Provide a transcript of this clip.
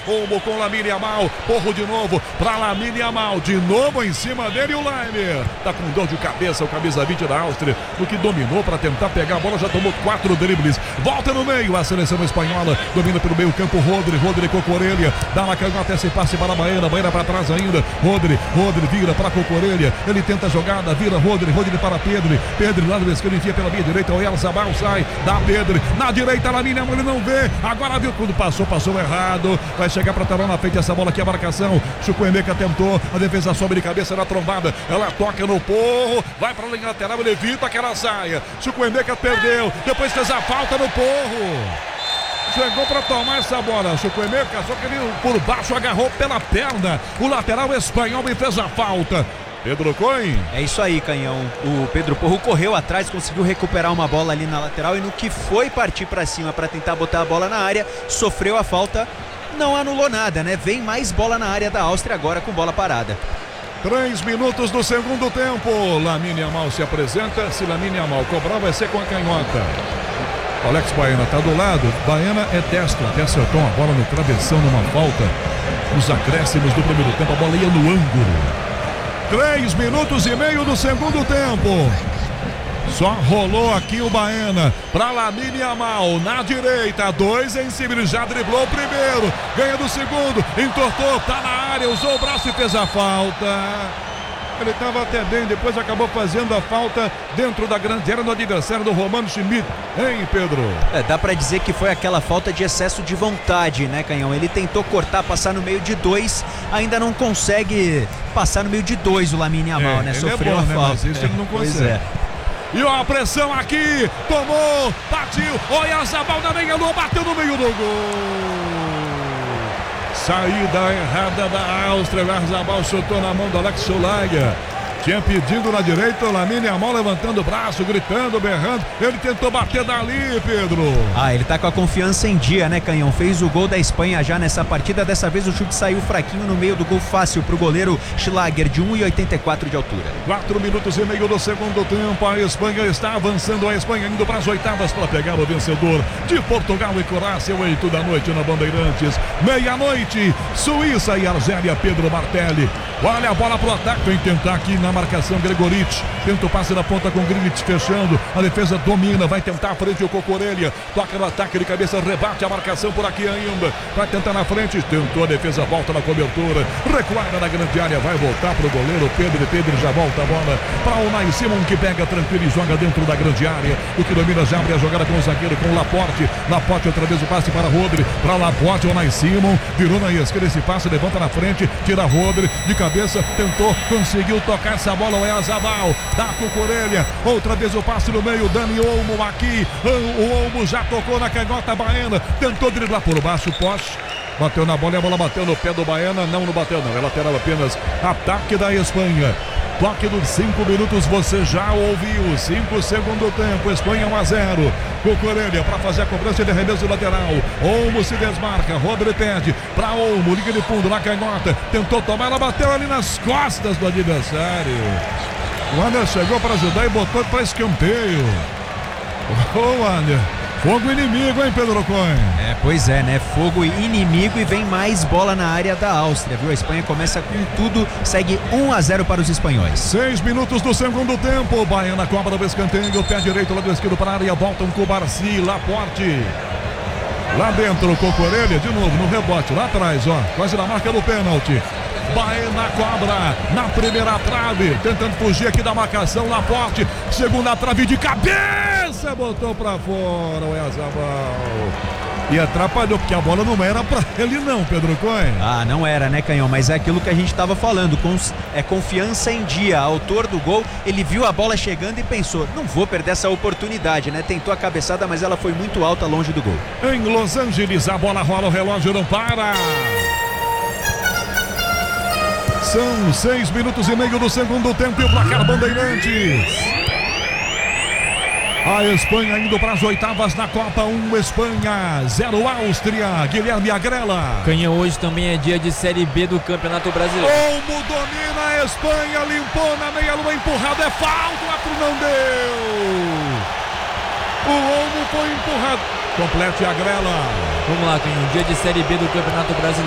Olmo com Lamine Yamal. Porro de novo para Lamine Yamal. De novo em cima dele o Laimer. Tá com dor de cabeça o camisa 20 da Áustria. No que dominou para tentar pegar a bola. Já tomou 4 dribles. Volta no meio. A seleção espanhola domina pelo meio campo. Rodri Cocorelha. Dá uma canhota esse passe para a Baena para trás ainda. Rodri vira para Cocorelha. Ele tenta a jogada. Vira Rodri para Pedro lá do esquerdo. Enfia pela linha direita. O Oyarzabal sai. Dá Pedro. Na direita Lamine Yamal. Ele não vê. Agora viu quando passou errado. Vai chegar para Tarão na frente. Essa bola aqui, a marcação. Chukwuemeka tentou. A defesa sobe de cabeça na trombada. Ela toca no Porro. Vai para a linha lateral. Ele evita que ela saia. Chukwuemeka perdeu. Depois fez a falta no Porro. Chegou para tomar essa bola. Chukwuemeka, só que ele por baixo agarrou pela perna. O lateral espanhol e fez a falta. Pedro Coin. É isso aí, Canhão. O Pedro Porro correu atrás, conseguiu recuperar uma bola ali na lateral e no que foi partir para cima para tentar botar a bola na área, sofreu a falta. Não anulou nada, né? Vem mais bola na área da Áustria agora com bola parada. 3 minutos do segundo tempo. Lamine Yamal se apresenta. Se Lamine Yamal cobrar, vai ser com a canhota. Alex Baena está do lado. Baena é destro. Até acertou uma bola no travessão numa falta. Nos acréscimos do primeiro tempo, a bola ia no ângulo. 3 minutos e meio do segundo tempo. Só rolou aqui o Baena para Lamine Yamal na direita. 2 em cima, ele já driblou o primeiro. Ganha do segundo, entortou, tá na área, usou o braço e fez a falta. Ele estava até bem, depois acabou fazendo a falta dentro da grande área do adversário do Romano Schmidt. Hein, Pedro? Dá pra dizer que foi aquela falta de excesso de vontade, né, Canhão? Ele tentou cortar, passar no meio de 2, ainda não consegue passar no meio de 2 o Lamine Yamal, né? Sofreu a falta. Mas isso ele não consegue. E ó, a pressão aqui, tomou, partiu, Oyarzabal na meia lua, bateu no meio do gol. Saída errada da Áustria, o Oyarzabal chutou na mão do Alex Solaia. Tinha pedido na direita, o Lamine Yamal levantando o braço, gritando, berrando. Ele tentou bater dali, Pedro. Ele tá com a confiança em dia, né, Canhão? Fez o gol da Espanha já nessa partida. Dessa vez o chute saiu fraquinho no meio do gol, fácil pro goleiro Schlager, de 1,84 de altura. 4 minutos e meio do segundo tempo. A Espanha está avançando. A Espanha indo para as oitavas para pegar o vencedor de Portugal e Croácia. 8 da noite na Bandeirantes. Meia-noite, Suíça e Argélia. Pedro Martelli. Olha a bola pro ataque. Vem tentar aqui na marcação Gregoric. Tenta o passe na ponta com Grilic fechando. A defesa domina. Vai tentar a frente o Cocorelha. Toca no ataque de cabeça. Rebate a marcação por aqui ainda. Vai tentar na frente. Tentou a defesa. Volta na cobertura. Recuada na grande área. Vai voltar pro goleiro Pedro. Pedro já volta a bola para o Unai Simon, que pega tranquilo e joga dentro da grande área. O que domina já abre a jogada com o zagueiro, com o Laporte. Laporte outra vez o passe para Rodri. Para Laporte. O Unai Simon virou na esquerda esse passe. Levanta na frente. Tira Rodri de cabeça. Tentou. Conseguiu tocar essa bola, o Oyarzabal, dá com o Cocorelha, outra vez o passe no meio, Dani Olmo aqui, o Olmo já tocou na canhota Baena, tentou driblar por baixo, poste, bateu na bola e a bola bateu no pé do Baena, não bateu não, é lateral apenas, ataque da Espanha. Toque dos 5 minutos, você já ouviu. 5 segundo tempo, Espanha 1-0. Cocorelha para fazer a cobrança de arremesso lateral. Olmo se desmarca, Rodri perde para Olmo, liga de fundo na canhota. Tentou tomar, ela bateu ali nas costas do adversário. O Wander chegou para ajudar e botou para escanteio. Ô Wander, fogo inimigo, hein, Pedro Coin? Pois é, né? Fogo inimigo e vem mais bola na área da Áustria, viu? A Espanha começa com tudo, segue 1-0 para os espanhóis. 6 minutos do segundo tempo. Baena cobra do escanteio, pé direito, lado esquerdo para a área, voltam com o Barci, Laporte. Lá dentro, Cocorelha, de novo, no rebote, lá atrás, ó, quase na marca do pênalti. Baena cobra na primeira trave, tentando fugir aqui da marcação, Laporte, segunda trave de cabeça, botou pra fora o Oyarzabal. E atrapalhou, porque a bola não era pra ele não, Pedro Coin. Não era, né, Canhão? Mas é aquilo que a gente estava falando, confiança em dia. Autor do gol, ele viu a bola chegando e pensou, não vou perder essa oportunidade, né? Tentou a cabeçada, mas ela foi muito alta, longe do gol. Em Los Angeles, a bola rola, o relógio não para. São 6 minutos e meio do segundo tempo e o placar Bandeirantes. A Espanha indo para as oitavas na Copa. 1 Espanha, 0 Áustria. Guilherme Agrela. Canhão, hoje também é dia de Série B do Campeonato Brasileiro. Olmo domina a Espanha, limpou na meia-lua, empurrado, é falta, o árbitro não deu. O Olmo foi empurrado. Complete Agrela. Vamos lá, Canhão, dia de Série B do Campeonato Brasileiro.